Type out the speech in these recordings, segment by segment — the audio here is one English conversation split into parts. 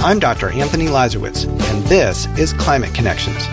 I'm Dr. Anthony Lazarowitz, and this is Climate Connections.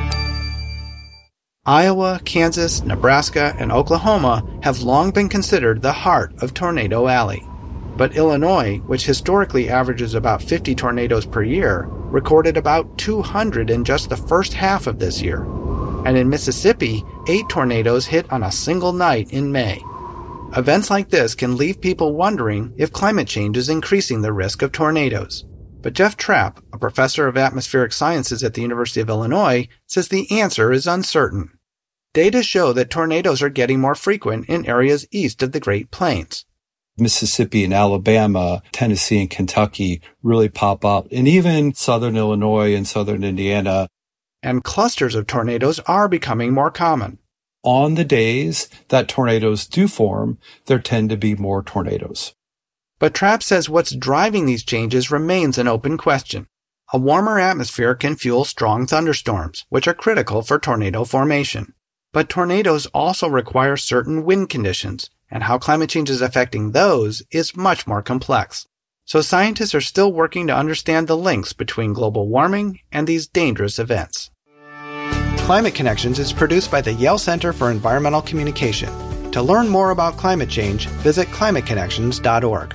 Iowa, Kansas, Nebraska, and Oklahoma have long been considered the heart of Tornado Alley. But Illinois, which historically averages about 50 tornadoes per year, recorded about 200 in just the first half of this year. And in Mississippi, 8 tornadoes hit on a single night in May. Events like this can leave people wondering if climate change is increasing the risk of tornadoes. But Jeff Trapp, a professor of atmospheric sciences at the University of Illinois, says the answer is uncertain. Data show that tornadoes are getting more frequent in areas east of the Great Plains. Mississippi and Alabama, Tennessee and Kentucky really pop up, and even southern Illinois and southern Indiana. And clusters of tornadoes are becoming more common. On the days that tornadoes do form, there tend to be more tornadoes. But Trapp says what's driving these changes remains an open question. A warmer atmosphere can fuel strong thunderstorms, which are critical for tornado formation. But tornadoes also require certain wind conditions, and how climate change is affecting those is much more complex. So scientists are still working to understand the links between global warming and these dangerous events. Climate Connections is produced by the Yale Center for Environmental Communication. To learn more about climate change, visit climateconnections.org.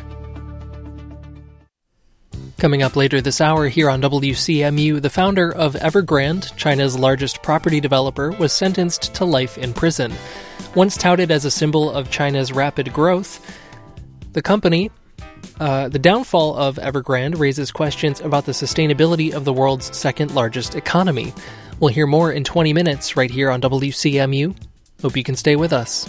Coming up later this hour here on WCMU, the founder of Evergrande, China's largest property developer, was sentenced to life in prison. Once touted as a symbol of China's rapid growth, the downfall of Evergrande raises questions about the sustainability of the world's second largest economy. We'll hear more in 20 minutes right here on WCMU. Hope you can stay with us.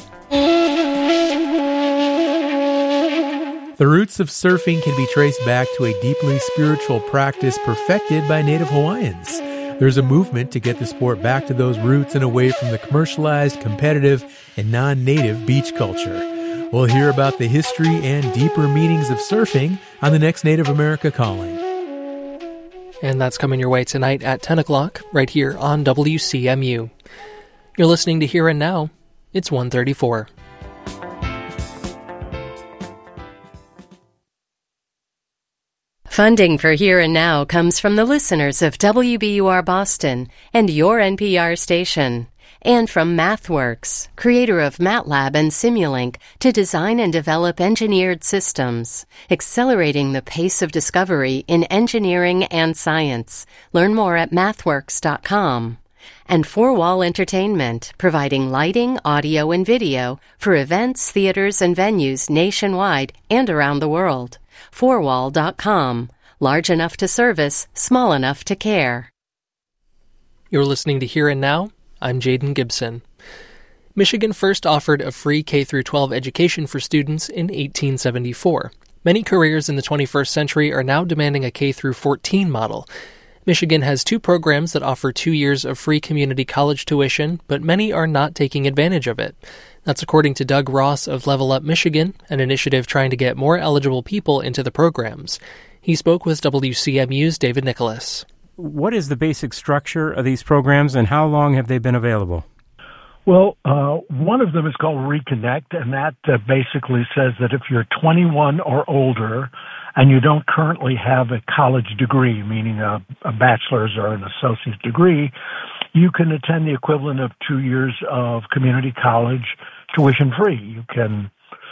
The roots of surfing can be traced back to a deeply spiritual practice perfected by Native Hawaiians. There's a movement to get the sport back to those roots and away from the commercialized, competitive, and non-native beach culture. We'll hear about the history and deeper meanings of surfing on the next Native America Calling. And that's coming your way tonight at 10 o'clock, right here on WCMU. You're listening to Here and Now. It's 1:34. Funding for Here and Now comes from the listeners of WBUR Boston and your NPR station, and from MathWorks, creator of MATLAB and Simulink, to design and develop engineered systems, accelerating the pace of discovery in engineering and science. Learn more at mathworks.com. And Four Wall Entertainment, providing lighting, audio, and video for events, theaters, and venues nationwide and around the world. Fourwall.com. Large enough to service, small enough to care. You're listening to Here and Now. I'm Jaden Gibson. Michigan first offered a free K-12 education for students in 1874. Many careers in the 21st century are now demanding a K-14 model. Michigan has 2 programs that offer 2 years of free community college tuition, but many are not taking advantage of it. That's according to Doug Ross of Level Up Michigan, an initiative trying to get more eligible people into the programs. He spoke with WCMU's David Nicholas. What is the basic structure of these programs, and how long have they been available? Well, one of them is called Reconnect, and that basically says that if you're 21 or older and you don't currently have a college degree, meaning a bachelor's or an associate's degree, you can attend the equivalent of 2 years of community college tuition free. You can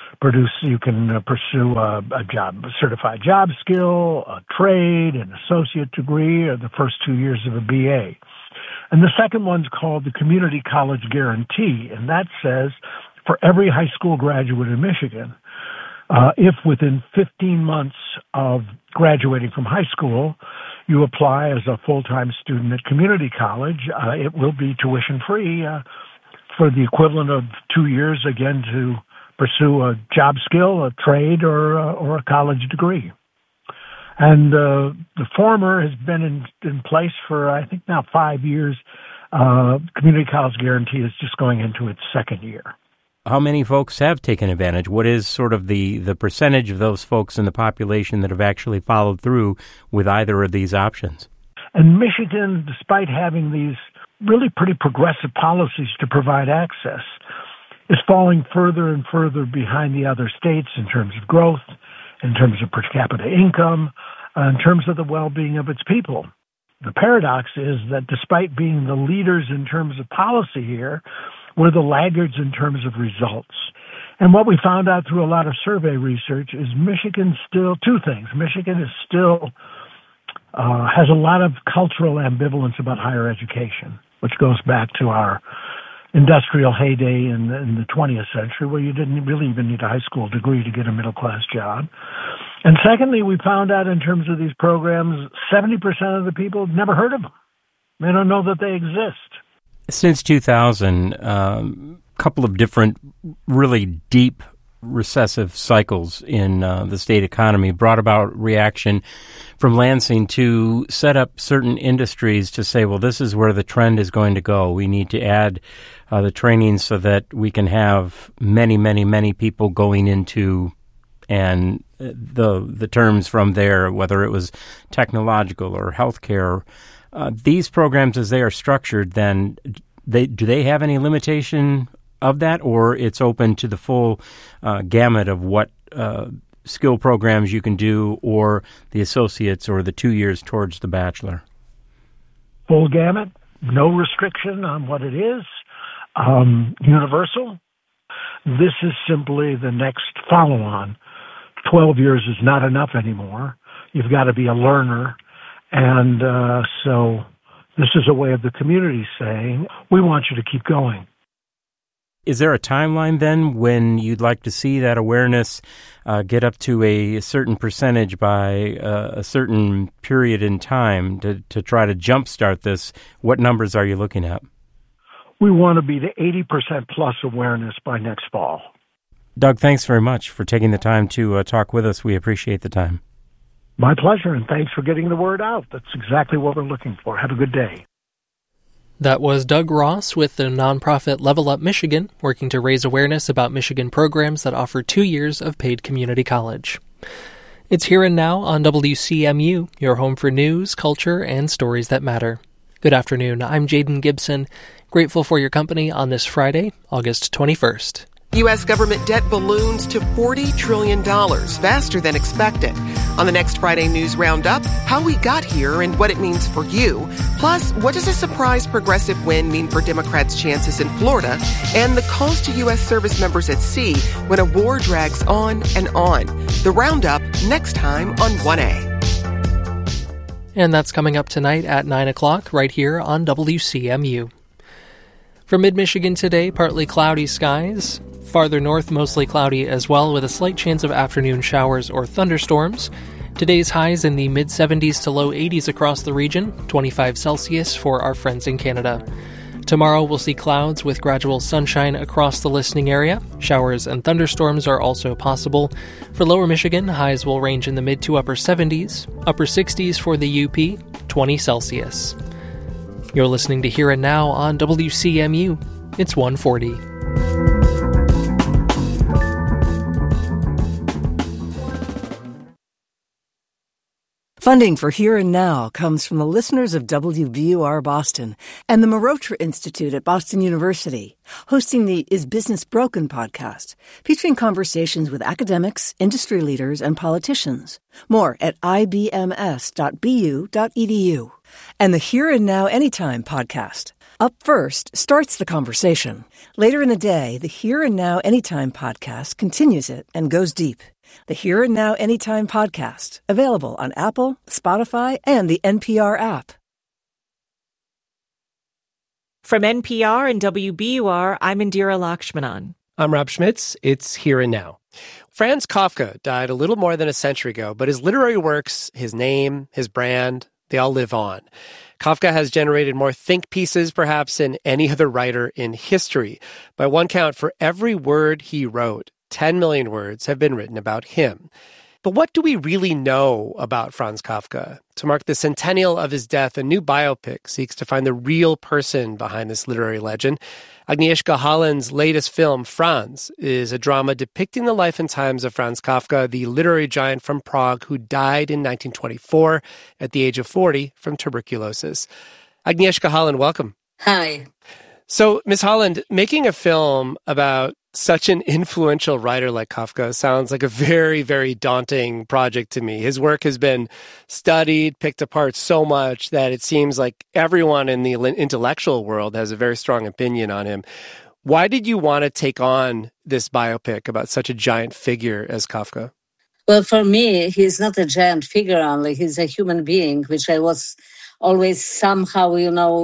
pursue a job, a certified job skill, a trade, an associate degree, or the first 2 years of a BA. And the second one's called the Community College Guarantee, and that says for every high school graduate in Michigan, if within 15 months of graduating from high school, you apply as a full-time student at community college, it will be tuition-free for the equivalent of 2 years, again, to pursue a job skill, a trade, or a college degree. And the former has been in place for, I think, now 5 years. Community College Guarantee is just going into its second year. How many folks have taken advantage? What is sort of the percentage of those folks in the population that have actually followed through with either of these options? And Michigan, despite having these really pretty progressive policies to provide access, is falling further and further behind the other states in terms of growth, in terms of per capita income, in terms of the well-being of its people. The paradox is that despite being the leaders in terms of policy here, we're the laggards in terms of results. And what we found out through a lot of survey research is Michigan still, two things. Michigan is still has a lot of cultural ambivalence about higher education, which goes back to our industrial heyday in the 20th century, where you didn't really even need a high school degree to get a middle-class job. And secondly, we found out in terms of these programs, 70% of the people have never heard of them. They don't know that they exist. Since 2000, couple of different really deep recessive cycles in the state economy brought about reaction from Lansing to set up certain industries to say, well, this is where the trend is going to go. We need to add the training so that we can have many, many, many people going into, and the terms from there, whether it was technological or healthcare. These programs, as they are structured, then do they have any limitation of that, or it's open to the full gamut of what skill programs you can do, or the associates, or the 2 years towards the bachelor? Full gamut, no restriction on what it is, universal. This is simply the next follow-on. 12 years is not enough anymore. You've got to be a learner. And so this is a way of the community saying, we want you to keep going. Is there a timeline then when you'd like to see that awareness get up to a certain percentage by a certain period in time to try to jumpstart this? What numbers are you looking at? We want to be to 80% plus awareness by next fall. Doug, thanks very much for taking the time to talk with us. We appreciate the time. My pleasure, and thanks for getting the word out. That's exactly what we're looking for. Have a good day. That was Doug Ross with the nonprofit Level Up Michigan, working to raise awareness about Michigan programs that offer 2 years of paid community college. It's Here and Now on WCMU, your home for news, culture, and stories that matter. Good afternoon, I'm Jaden Gibson, grateful for your company on this Friday, August 21st. U.S. government debt balloons to $40 trillion, faster than expected. On the next Friday News Roundup, how we got here and what it means for you. Plus, what does a surprise progressive win mean for Democrats' chances in Florida? And the calls to U.S. service members at sea when a war drags on and on. The Roundup next time on 1A. And that's coming up tonight at 9 o'clock right here on WCMU. For mid-Michigan today, partly cloudy skies. Farther north, mostly cloudy as well, with a slight chance of afternoon showers or thunderstorms. Today's highs in the mid-70s to low 80s across the region, 25 Celsius for our friends in Canada. Tomorrow we'll see clouds with gradual sunshine across the listening area. Showers and thunderstorms are also possible. For lower Michigan, highs will range in the mid to upper 70s, upper 60s for the UP, 20 Celsius. You're listening to Here and Now on WCMU. It's 1:40. Funding for Here and Now comes from the listeners of WBUR Boston and the Marotra Institute at Boston University, hosting the Is Business Broken podcast, featuring conversations with academics, industry leaders, and politicians. More at ibms.bu.edu. And the Here and Now Anytime podcast. Up First starts the conversation. Later in the day, the Here and Now Anytime podcast continues it and goes deep. The Here and Now Anytime podcast, available on Apple, Spotify, and the NPR app. From NPR and WBUR, I'm Indira Lakshmanan. I'm Rob Schmitz. It's Here and Now. Franz Kafka died a little more than a century ago, but his literary works, his name, his brand, they all live on. Kafka has generated more think pieces, perhaps, than any other writer in history. By one count, for every word he wrote, 10 million words have been written about him. But what do we really know about Franz Kafka? To mark the centennial of his death, a new biopic seeks to find the real person behind this literary legend. Agnieszka Holland's latest film, Franz, is a drama depicting the life and times of Franz Kafka, the literary giant from Prague who died in 1924 at the age of 40 from tuberculosis. Agnieszka Holland, welcome. Hi. So, Ms. Holland, making a film about such an influential writer like Kafka sounds like a very, very daunting project to me. His work has been studied, picked apart so much that it seems like everyone in the intellectual world has a very strong opinion on him. Why did you want to take on this biopic about such a giant figure as Kafka? Well, for me, he's not a giant figure only. He's a human being, which I was always somehow,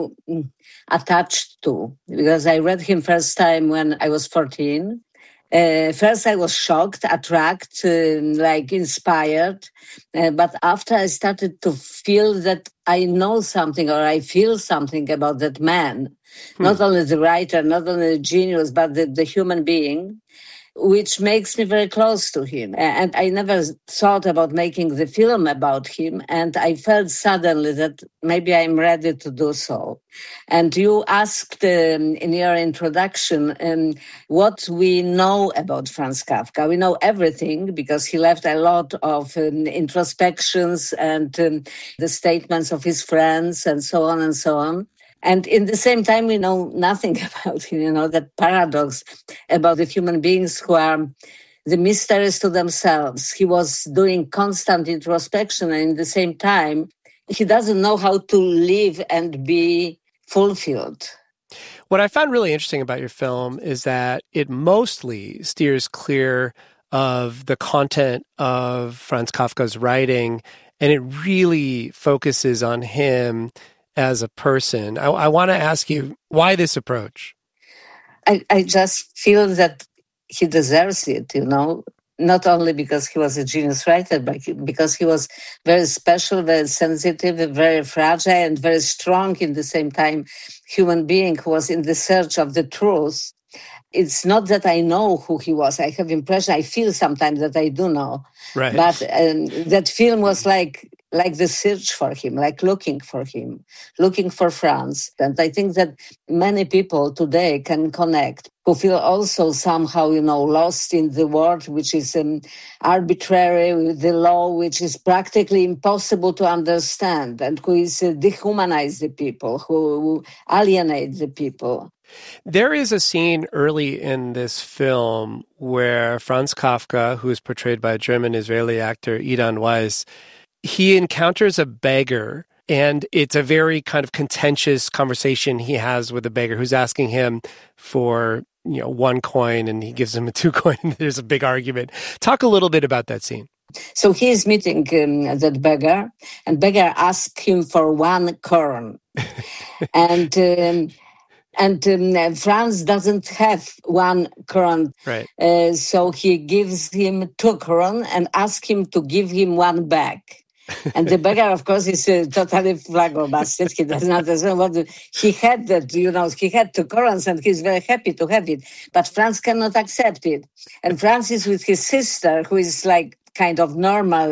attached to, because I read him first time when I was 14. First, I was shocked, attracted, inspired. But after I started to feel that I know something or I feel something about that man, not only the writer, not only the genius, but the human being, which makes me very close to him. And I never thought about making the film about him. And I felt suddenly that maybe I'm ready to do so. And you asked in your introduction what we know about Franz Kafka. We know everything because he left a lot of introspections and the statements of his friends and so on and so on. And in the same time, we know nothing about him, that paradox about the human beings who are the mysteries to themselves. He was doing constant introspection, and in the same time, he doesn't know how to live and be fulfilled. What I found really interesting about your film is that it mostly steers clear of the content of Franz Kafka's writing, and it really focuses on him as a person. I want to ask you, why this approach? I just feel that he deserves it, not only because he was a genius writer, but because he was very special, very sensitive, very fragile, and very strong in the same time human being who was in the search of the truth. It's not that I know who he was. I have impression, I feel sometimes that I do know. Right. But that film was like the search for him, like looking for him, looking for Franz. And I think that many people today can connect, who feel also somehow, lost in the world, which is arbitrary, with the law, which is practically impossible to understand, and who is dehumanize the people, who alienate the people. There is a scene early in this film where Franz Kafka, who is portrayed by a German-Israeli actor, Idan Weiss, he encounters a beggar, and it's a very kind of contentious conversation he has with the beggar who's asking him for, 1 coin, and he gives him a 2 coin. There's a big argument. Talk a little bit about that scene. So he is meeting that beggar, and beggar asks him for 1 korun. And Franz doesn't have 1 korun. Right. So he gives him 2 korun and asks him to give him 1 back. And the beggar, of course, is totally flabbergasted. He doesn't understand what he had that, he had 2 korons and he's very happy to have it. But Franz cannot accept it. And Franz is with his sister, who is like kind of normal,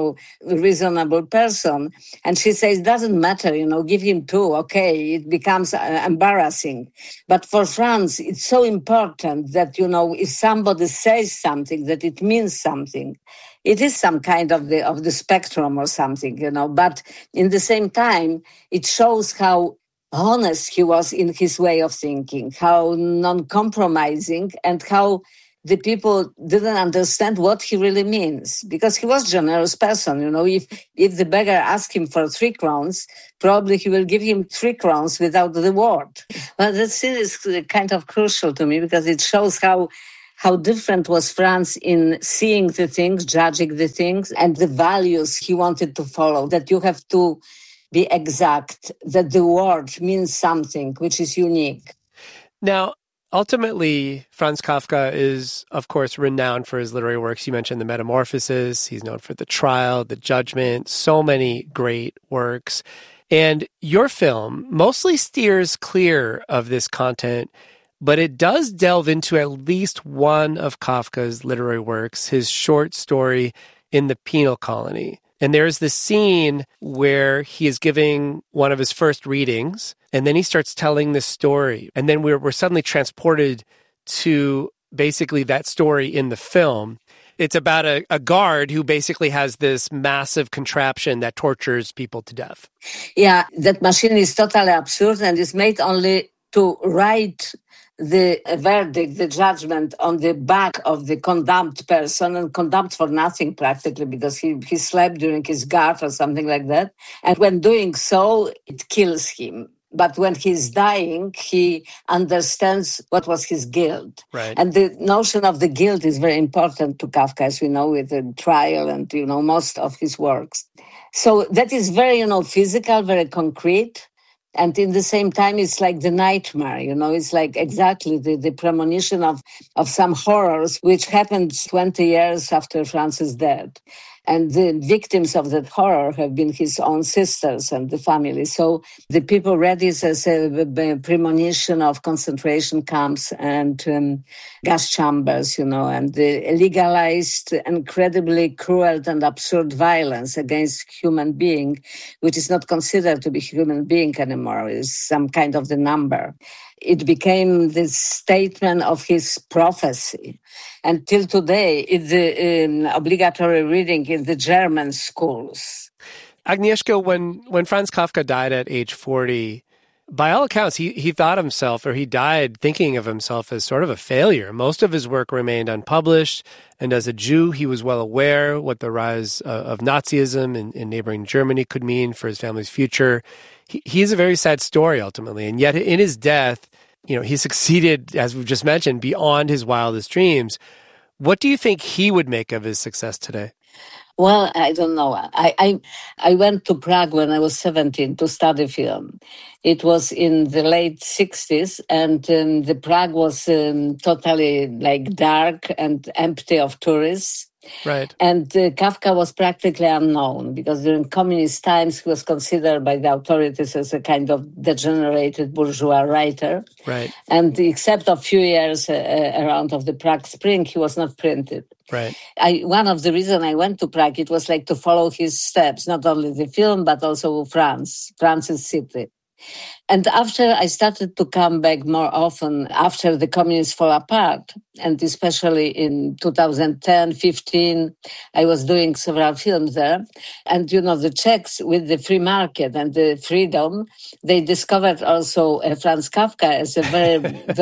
reasonable person. And she says, doesn't matter, give him 2. Okay, it becomes embarrassing. But for Franz, it's so important that, if somebody says something, that it means something. It is some kind of the spectrum or something, but in the same time, it shows how honest he was in his way of thinking, how non-compromising, and how the people didn't understand what he really means, because he was a generous person. If the beggar asked him for 3 crowns, probably he will give him 3 crowns without the word. But that scene is kind of crucial to me, because it shows how different was Franz in seeing the things, judging the things, and the values he wanted to follow, that you have to be exact, that the word means something which is unique. Now, ultimately, Franz Kafka is, of course, renowned for his literary works. You mentioned The Metamorphosis. He's known for The Trial, The Judgment, so many great works. And your film mostly steers clear of this content, but it does delve into at least one of Kafka's literary works, his short story In the Penal Colony. And there's this scene where he is giving one of his first readings, and then he starts telling this story. And then we're suddenly transported to basically that story in the film. It's about a guard who basically has this massive contraption that tortures people to death. Yeah, that machine is totally absurd and is made only to write the verdict, the judgment on the back of the condemned person, and condemned for nothing practically because he slept during his guard or something like that. And when doing so, it kills him. But when he's dying, he understands what was his guilt. Right. And the notion of the guilt is very important to Kafka, as we know, with the trial and, most of his works. So that is very, physical, very concrete. And in the same time, it's like the nightmare, it's like exactly the premonition of some horrors which happened 20 years after Franz's death. And the victims of that horror have been his own sisters and the family. So the people read this as a premonition of concentration camps and gas chambers, and the legalized, incredibly cruel and absurd violence against human being, which is not considered to be human being anymore, is some kind of the number. It became the statement of his prophecy. And till today, it's the obligatory reading in the German schools. Agnieszka, when Franz Kafka died at age 40, by all accounts, he thought himself, or he died thinking of himself as sort of a failure. Most of his work remained unpublished, and as a Jew, he was well aware what the rise of Nazism in neighboring Germany could mean for his family's future. He's a very sad story, ultimately, and yet in his death, he succeeded, as we've just mentioned, beyond his wildest dreams. What do you think he would make of his success today? Well, I don't know. I went to Prague when I was 17 to study film. It was in the late 60s, and the Prague was totally dark and empty of tourists. Right. And Kafka was practically unknown because during communist times he was considered by the authorities as a kind of degenerated bourgeois writer. Right. And except a few years around of the Prague Spring, he was not printed. Right. One of the reasons I went to Prague, it was to follow his steps, not only the film, but also Franz's city. And after I started to come back more often after the communists fall apart, and especially in 2010, 15, I was doing several films there. And, the Czechs with the free market and the freedom, they discovered also Franz Kafka as a very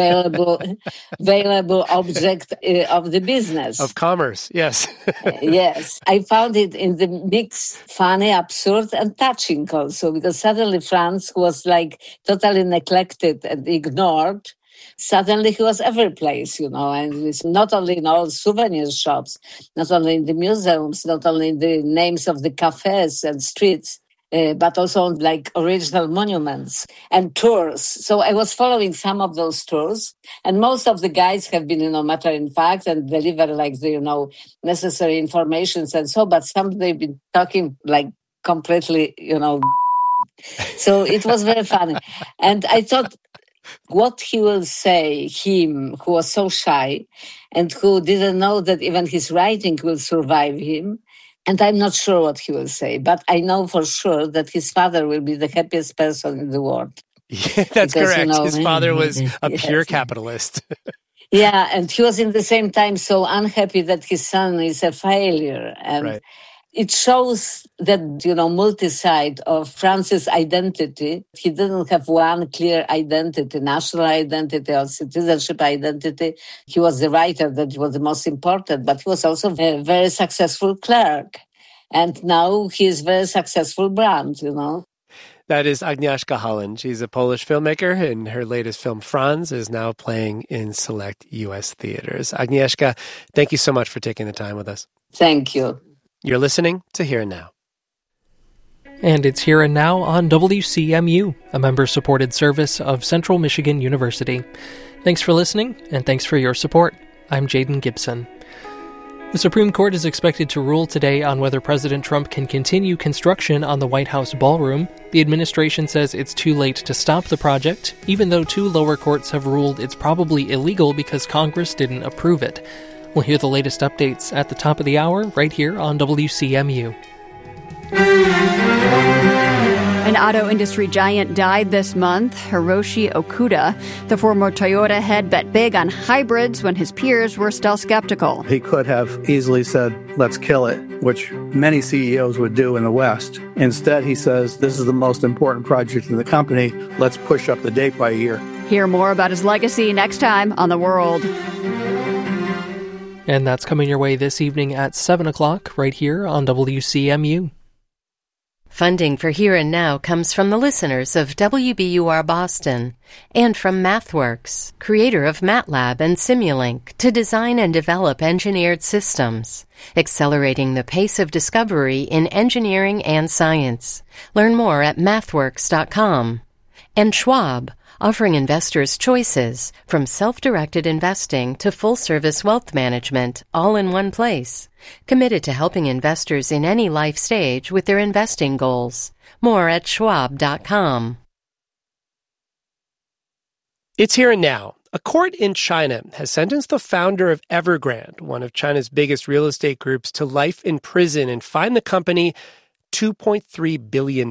valuable object of the business. Of commerce, yes. Yes. I found it in the mix, funny, absurd, and touching also, because suddenly Franz was totally neglected and ignored. Suddenly he was every place, and it's not only in all souvenir shops, not only in the museums, not only in the names of the cafes and streets, but also on original monuments and tours. So I was following some of those tours, and most of the guides have been, matter in fact, and deliver the, necessary informations and so, but some they've been talking completely, So it was very funny. And I thought what he will say, him who was so shy and who didn't know that even his writing will survive him. And I'm not sure what he will say, but I know for sure that his father will be the happiest person in the world. Yeah, that's correct. His father was a pure capitalist. Yeah, and he was in the same time so unhappy that his son is a failure. And right. It shows that, multi-side of Franz's identity. He didn't have one clear identity, national identity or citizenship identity. He was the writer that was the most important, but he was also a very successful clerk. And now he is a very successful brand, That is Agnieszka Holland. She's a Polish filmmaker, and her latest film, Franz, is now playing in select U.S. theaters. Agnieszka, thank you so much for taking the time with us. Thank you. You're listening to Here and Now. And it's Here and Now on WCMU, a member-supported service of Central Michigan University. Thanks for listening, and thanks for your support. I'm Jaden Gibson. The Supreme Court is expected to rule today on whether President Trump can continue construction on the White House ballroom. The administration says it's too late to stop the project, even though 2 lower courts have ruled it's probably illegal because Congress didn't approve it. We'll hear the latest updates at the top of the hour right here on WCMU. An auto industry giant died this month, Hiroshi Okuda. The former Toyota head bet big on hybrids when his peers were still skeptical. He could have easily said, let's kill it, which many CEOs would do in the West. Instead, he says, this is the most important project in the company. Let's push up the date by a year. Hear more about his legacy next time on The World. And that's coming your way this evening at 7 o'clock right here on WCMU. Funding for Here and Now comes from the listeners of WBUR Boston and from MathWorks, creator of MATLAB and Simulink, to design and develop engineered systems, accelerating the pace of discovery in engineering and science. Learn more at mathworks.com. And Schwab, offering investors choices from self-directed investing to full-service wealth management, all in one place. Committed to helping investors in any life stage with their investing goals. More at schwab.com. It's Here and Now. A court in China has sentenced the founder of Evergrande, one of China's biggest real estate groups, to life in prison and fined the company $2.3 billion.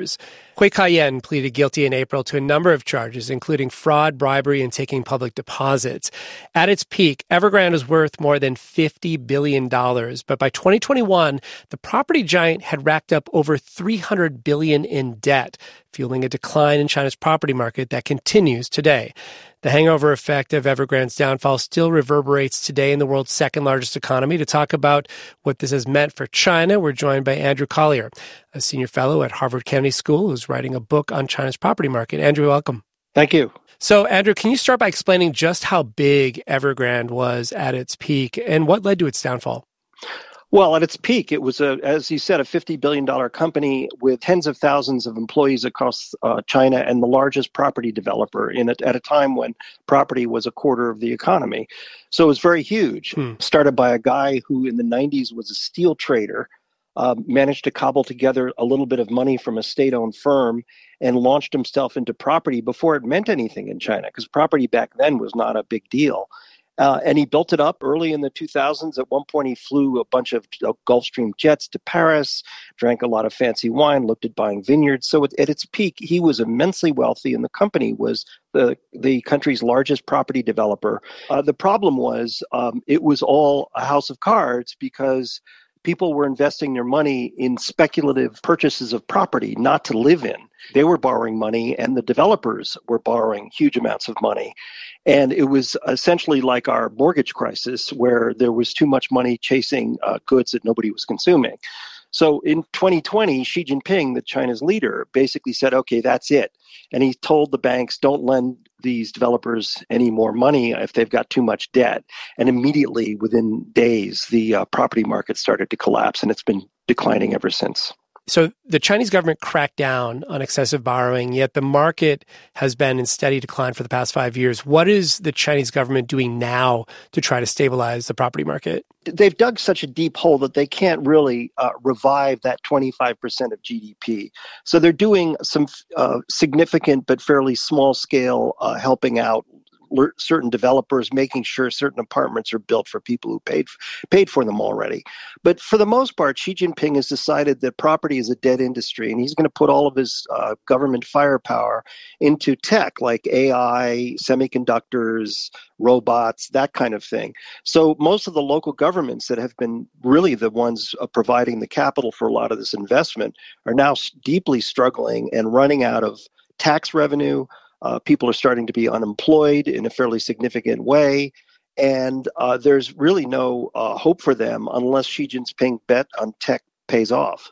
Hui Ka-yen pleaded guilty in April to a number of charges, including fraud, bribery, and taking public deposits. At its peak, Evergrande was worth more than $50 billion. But by 2021, the property giant had racked up over $300 billion in debt, fueling a decline in China's property market that continues today. The hangover effect of Evergrande's downfall still reverberates today in the world's second largest economy. To talk about what this has meant for China, we're joined by Andrew Collier, a senior fellow at Harvard Kennedy School who's writing a book on China's property market. Andrew, welcome. Thank you. So, Andrew, can you start by explaining just how big Evergrande was at its peak and what led to its downfall? Well, at its peak, it was, as you said, a $50 billion company with tens of thousands of employees across China and the largest property developer at a time when property was a quarter of the economy. So it was very huge. Started by a guy who in the 90s was a steel trader, managed to cobble together a little bit of money from a state-owned firm and launched himself into property before it meant anything in China, because property back then was not a big deal. And he built it up early in the 2000s. At one point, he flew a bunch of Gulfstream jets to Paris, drank a lot of fancy wine, looked at buying vineyards. So at its peak, he was immensely wealthy, and the company was the country's largest property developer. The problem was it was all a house of cards because people were investing their money in speculative purchases of property, not to live in. They were borrowing money, and the developers were borrowing huge amounts of money. And it was essentially like our mortgage crisis, where there was too much money chasing goods that nobody was consuming. So in 2020, Xi Jinping, the China's leader, basically said, okay, that's it. And he told the banks, don't lend these developers any more money if they've got too much debt. And immediately, within days, the property market started to collapse, and it's been declining ever since. So the Chinese government cracked down on excessive borrowing, yet the market has been in steady decline for the past 5 years. What is the Chinese government doing now to try to stabilize the property market? They've dug such a deep hole that they can't really revive that 25% of GDP. So they're doing some significant but fairly small-scale helping out certain developers, making sure certain apartments are built for people who paid for them already. But for the most part, Xi Jinping has decided that property is a dead industry, and he's going to put all of his government firepower into tech like AI, semiconductors, robots, that kind of thing. So most of the local governments that have been really the ones providing the capital for a lot of this investment are now deeply struggling and running out of tax revenue. People are starting to be unemployed in a fairly significant way, and there's really no hope for them unless Xi Jinping bet on tech pays off.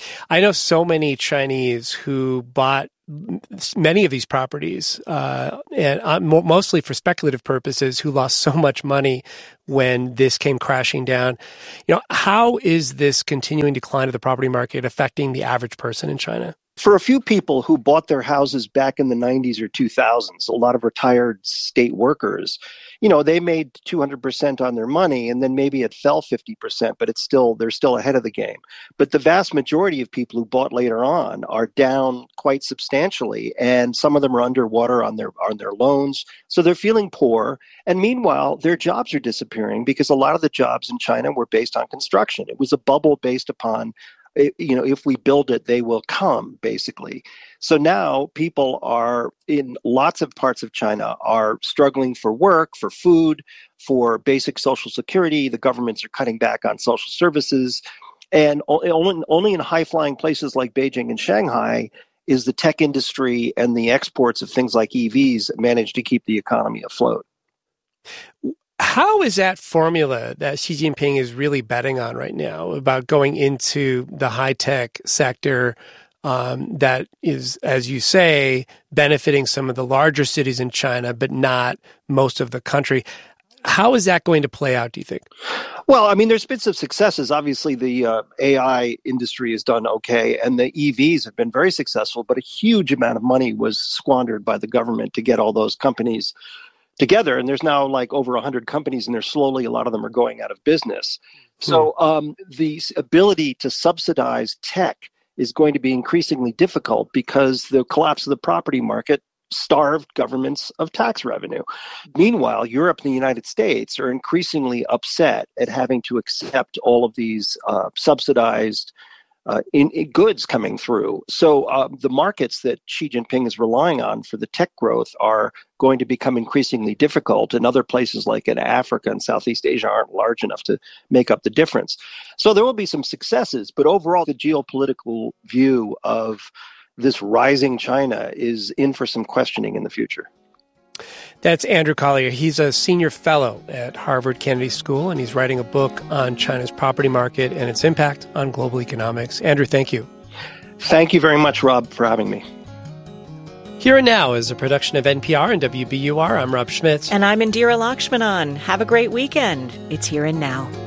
I know so many Chinese who bought many of these properties, and mostly for speculative purposes, who lost so much money when this came crashing down. You know, how is this continuing decline of the property market affecting the average person in China? For a few people who bought their houses back in the 90s or 2000s, a lot of retired state workers, you know, they made 200% on their money, and then maybe it fell 50%, but they're still ahead of the game. But the vast majority of people who bought later on are down quite substantially, and some of them are underwater on their loans, so they're feeling poor. And meanwhile, their jobs are disappearing because a lot of the jobs in China were based on construction. It was a bubble based upon, you know, if we build it, they will come, basically. So now people are in lots of parts of China are struggling for work, for food, for basic social security. The governments are cutting back on social services. And only in high-flying places like Beijing and Shanghai is the tech industry and the exports of things like EVs manage to keep the economy afloat. How is that formula that Xi Jinping is really betting on right now about going into the high-tech sector that is, as you say, benefiting some of the larger cities in China, but not most of the country? How is that going to play out, do you think? Well, I mean, there's been some successes. Obviously, the AI industry has done okay, and the EVs have been very successful, but a huge amount of money was squandered by the government to get all those companies together. And there's now like over 100 companies, and slowly a lot of them are going out of business. So the ability to subsidize tech is going to be increasingly difficult because the collapse of the property market starved governments of tax revenue. Meanwhile, Europe and the United States are increasingly upset at having to accept all of these subsidized in goods coming through. So the markets that Xi Jinping is relying on for the tech growth are going to become increasingly difficult, and other places like in Africa and Southeast Asia aren't large enough to make up the difference. So there will be some successes, but overall the geopolitical view of this rising China is in for some questioning in the future. That's Andrew Collier. He's a senior fellow at Harvard Kennedy School, and he's writing a book on China's property market and its impact on global economics. Andrew, thank you. Thank you very much, Rob, for having me. Here and Now is a production of NPR and WBUR. I'm Rob Schmitz. And I'm Indira Lakshmanan. Have a great weekend. It's Here and Now.